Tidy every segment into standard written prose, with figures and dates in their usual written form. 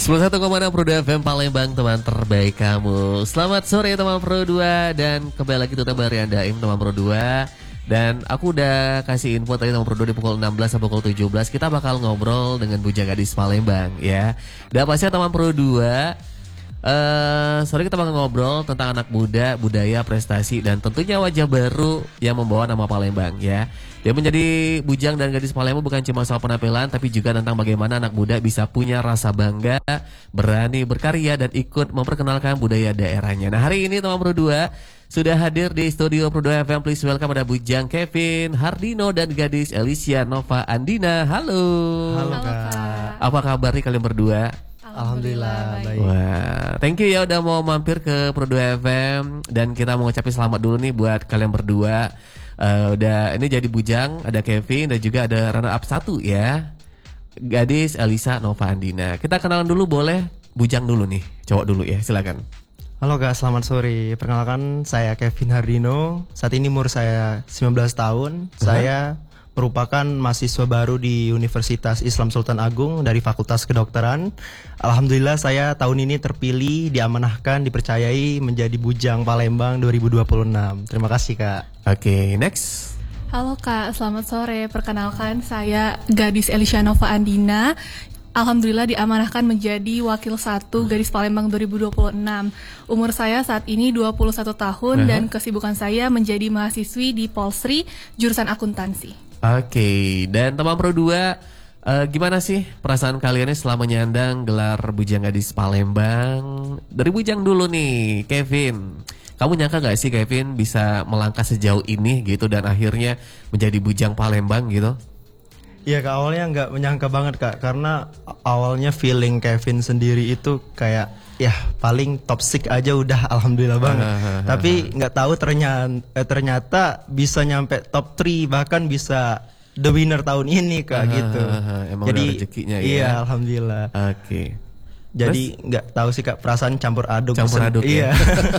91,6 Pro 2 FM Palembang, teman terbaik kamu. Selamat sore teman Pro 2. Dan kembali lagi tuh Barian Daim teman Pro 2. Dan aku udah kasih info tadi teman Pro 2 di pukul 16 sampai pukul 17 kita bakal ngobrol dengan bujang gadis Palembang ya. Dan pastinya teman Pro 2 sore kita bakal ngobrol tentang anak muda, budaya, prestasi, dan tentunya wajah baru yang membawa nama Palembang ya. Dia menjadi bujang dan gadis Palembang bukan cuma soal penampilan, tapi juga tentang bagaimana anak muda bisa punya rasa bangga, berani berkarya, dan ikut memperkenalkan budaya daerahnya. Nah, hari ini teman Pro 2 sudah hadir di studio Pro 2 FM. Please welcome ada bujang Kevin Hardino dan gadis Alicia Nova Andina. Halo. Halo Kak. Apa kabar nih kalian berdua? Alhamdulillah baik. Wah, thank you ya udah mau mampir ke Pro 2 FM. Dan kita mau ngucapin selamat dulu nih buat kalian berdua. Udah ini jadi bujang, ada Kevin dan juga ada runner up 1 ya, gadis Elisa Nova Andina. Kita kenalan dulu boleh? Bujang dulu nih, cowok dulu ya, silakan. Halo Kak, selamat sore. Perkenalkan saya Kevin Hardino. Saat ini umur saya 19 tahun. Saya merupakan mahasiswa baru di Universitas Islam Sultan Agung dari Fakultas Kedokteran. Alhamdulillah saya tahun ini terpilih, diamanahkan, dipercayai menjadi bujang Palembang 2026. Terima kasih Kak. Oke, next. Halo Kak, selamat sore. Perkenalkan saya gadis Alicia Nova Andina. Alhamdulillah diamanahkan menjadi wakil 1 gadis Palembang 2026. Umur saya saat ini 21 tahun dan kesibukan saya menjadi mahasiswi di Polsri jurusan akuntansi. Oke, dan teman Pro 2, gimana sih perasaan kalian selama menyandang gelar bujang gadis Palembang? Dari bujang dulu nih, Kevin. Kamu nyangka gak sih Kevin bisa melangkah sejauh ini gitu dan akhirnya menjadi bujang Palembang gitu? Iya Kak, awalnya nggak menyangka banget Kak, karena awalnya feeling Kevin sendiri itu kayak ya paling top 6 aja udah alhamdulillah banget. Tapi nggak tahu ternyata bisa nyampe top 3, bahkan bisa the winner tahun ini Kak gitu. Emang jadi udah rezekinya ya. Iya alhamdulillah. Oke. Jadi nggak tahu sih Kak, perasaan campur aduk. Campur aduk iya. Ya.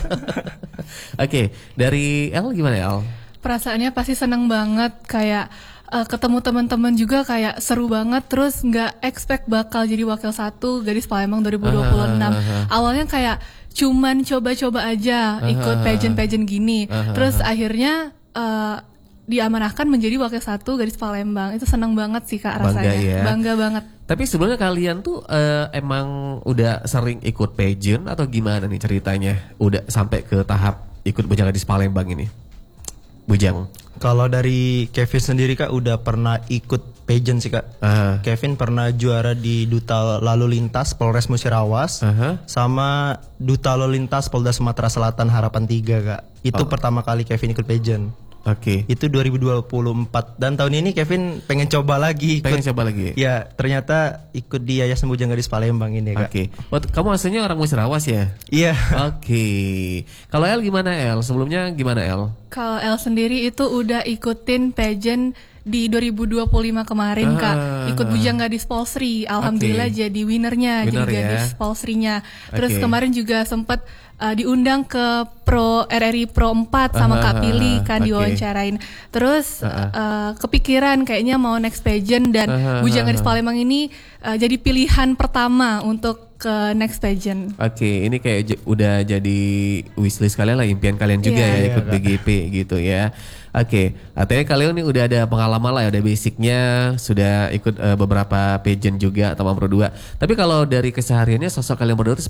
Oke, dari El gimana El? Perasaannya pasti seneng banget, kayak ketemu teman-teman juga kayak seru banget. Terus nggak expect bakal jadi wakil 1 gadis Palembang 2026. Awalnya kayak cuman coba-coba aja ikut pageant-pageant gini. Terus akhirnya diamanahkan menjadi wakil 1 gadis Palembang. Itu seneng banget sih Kak rasanya. Bangga ya. Bangga banget. Tapi sebelumnya kalian tuh emang udah sering ikut pageant atau gimana nih ceritanya? Udah sampai ke tahap ikut bujang gadis Palembang ini? Bujang. Kalau dari Kevin sendiri Kak udah pernah ikut pageant sih Kak. Kevin pernah juara di Duta Lalu Lintas Polres Musirawas sama Duta Lalu Lintas Polda Sumatera Selatan Harapan 3 Kak. Itu pertama kali Kevin ikut pageant. Oke. Itu 2024 dan tahun ini Kevin pengen coba lagi. Ya, ternyata ikut di Yayasan Bujang Gadis Palembang ini Kak. Oke. Kamu aslinya orang Musirawas ya? Iya. Oke. Kalau El gimana El? Sebelumnya gimana El? Kalau El sendiri itu udah ikutin pageant di 2025 kemarin Kak, ikut bujang gadis Polsri. Alhamdulillah jadi winnernya, jadi gadis Polsrinya. Terus kemarin juga sempat diundang ke RRI Pro 4 sama Kak Pili kan, diwawancarain. Terus kepikiran kayaknya mau next pageant dan bujang gadis Palembang ini jadi pilihan pertama untuk ke next pageant. Oke, ini kayak udah jadi wishlist kalian lah, impian kalian juga ya ikut BGP gitu ya. Oke, artinya kalian ini udah ada pengalaman lah ya, udah basicnya, sudah ikut beberapa pageant juga teman Pro 2. Tapi kalau dari kesehariannya sosok kalian berdua itu